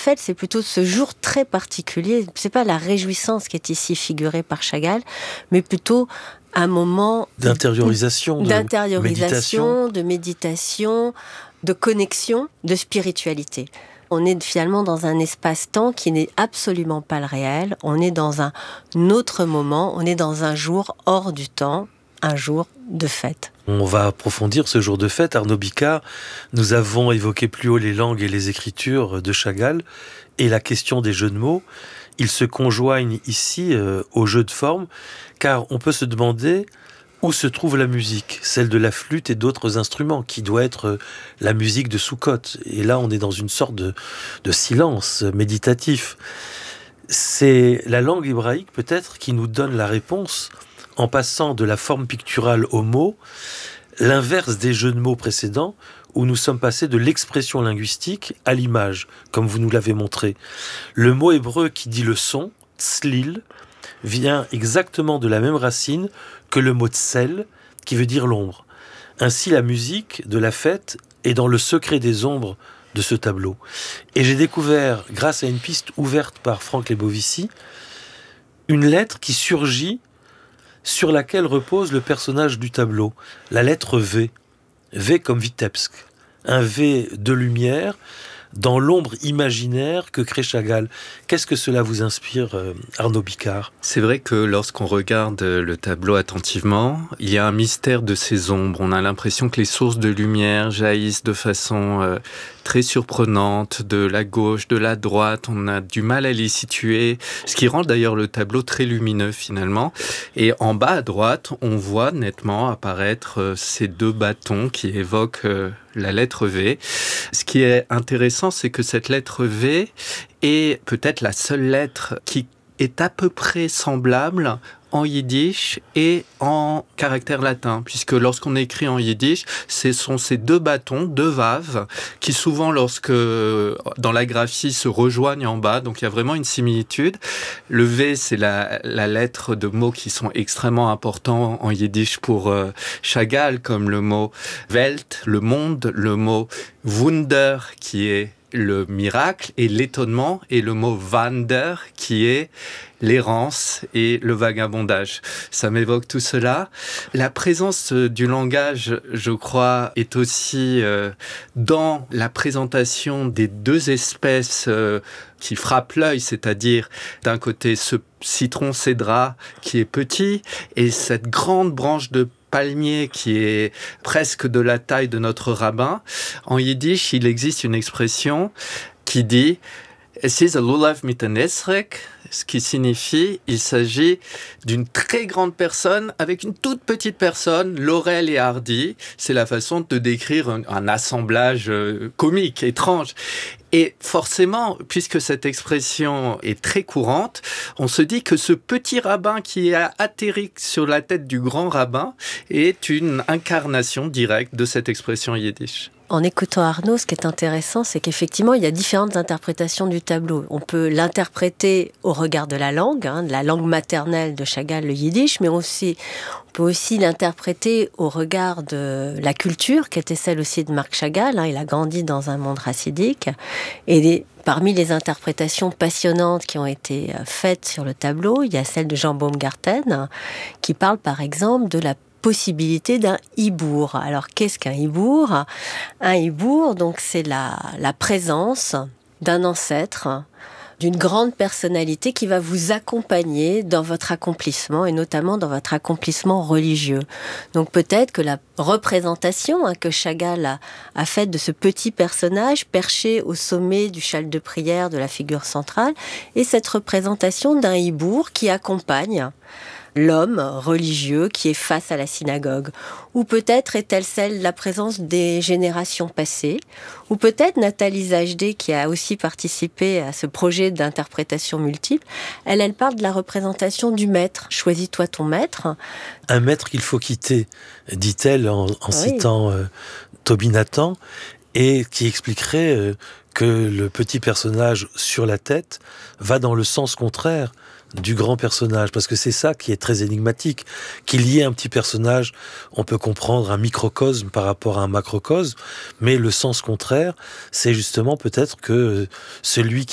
fête, c'est plutôt ce jour très particulier. C'est pas la réjouissance qui est ici figurée par Chagall, mais plutôt un moment d'intériorisation, de méditation, de connexion, de spiritualité. On est finalement dans un espace-temps qui n'est absolument pas le réel. On est dans un autre moment, on est dans un jour hors du temps, un jour de fête. On va approfondir ce jour de fête. Arnaud Bicard, nous avons évoqué plus haut les langues et les écritures de Chagall et la question des jeux de mots. Ils se conjoignent ici au jeu de forme, car on peut se demander où se trouve la musique, celle de la flûte et d'autres instruments, qui doit être la musique de Soukhot. Et là, on est dans une sorte de silence méditatif. C'est la langue hébraïque, peut-être, qui nous donne la réponse, en passant de la forme picturale au mot, l'inverse des jeux de mots précédents, où nous sommes passés de l'expression linguistique à l'image, comme vous nous l'avez montré. Le mot hébreu qui dit le son, tslil, vient exactement de la même racine que le mot tsel, qui veut dire l'ombre. Ainsi, la musique de la fête est dans le secret des ombres de ce tableau. Et j'ai découvert, grâce à une piste ouverte par Franck Lebovici, une lettre qui surgit sur laquelle repose le personnage du tableau, la lettre V. V comme Vitebsk, un V de lumière dans l'ombre imaginaire que crée Chagall. Qu'est-ce que cela vous inspire, Arnaud Bicard ? C'est vrai que lorsqu'on regarde le tableau attentivement, il y a un mystère de ces ombres. On a l'impression que les sources de lumière jaillissent de façon très surprenante, de la gauche, de la droite. On a du mal à les situer, ce qui rend d'ailleurs le tableau très lumineux finalement. Et en bas à droite, on voit nettement apparaître ces deux bâtons qui évoquent la lettre V. Ce qui est intéressant, c'est que cette lettre V est peut-être la seule lettre qui est à peu près semblable en yiddish et en caractère latin, puisque lorsqu'on écrit en yiddish, ce sont ces deux bâtons, deux vaves, qui souvent, lorsque dans la graphie, se rejoignent en bas, donc il y a vraiment une similitude. Le V, c'est la lettre de mots qui sont extrêmement importants en yiddish pour Chagall, comme le mot Welt, le monde, le mot Wunder, qui est le miracle, et l'étonnement, et le mot Wander, qui est l'errance et le vagabondage. Ça m'évoque tout cela. La présence du langage, je crois, est aussi dans la présentation des deux espèces qui frappent l'œil, c'est-à-dire d'un côté ce citron cédra qui est petit et cette grande branche de palmier qui est presque de la taille de notre rabbin. En yiddish, il existe une expression qui dit « Es ist a lulav mit a nesrek », ce qui signifie il s'agit d'une très grande personne avec une toute petite personne, Laurel et Hardy. C'est la façon de décrire un assemblage comique, étrange. Et forcément, puisque cette expression est très courante, on se dit que ce petit rabbin qui a atterri sur la tête du grand rabbin est une incarnation directe de cette expression yiddish. En écoutant Arnaud, ce qui est intéressant, c'est qu'effectivement, il y a différentes interprétations du tableau. On peut l'interpréter au regard de la langue maternelle de Chagall, le yiddish, mais on peut aussi l'interpréter au regard de la culture, qui était celle aussi de Marc Chagall. Il a grandi dans un monde chassidique. Et parmi les interprétations passionnantes qui ont été faites sur le tableau, il y a celle de Jean Baumgarten, qui parle par exemple de la possibilité d'un hibour. Alors, qu'est-ce qu'un hibour ? Un hibour, donc, c'est la présence d'un ancêtre, d'une grande personnalité qui va vous accompagner dans votre accomplissement et notamment dans votre accomplissement religieux. Donc, peut-être que la représentation que Chagall a faite de ce petit personnage perché au sommet du châle de prière de la figure centrale est cette représentation d'un hibour qui accompagne l'homme religieux qui est face à la synagogue. Ou peut-être est-elle celle de la présence des générations passées. Ou peut-être Nathalie Zajdé, qui a aussi participé à ce projet d'interprétation multiple, elle parle de la représentation du maître. Choisis-toi ton maître. Un maître qu'il faut quitter, dit-elle en citant Toby Nathan, et qui expliquerait que le petit personnage sur la tête va dans le sens contraire du grand personnage, parce que c'est ça qui est très énigmatique. Qu'il y ait un petit personnage, on peut comprendre un microcosme par rapport à un macrocosme, mais le sens contraire, c'est justement peut-être que celui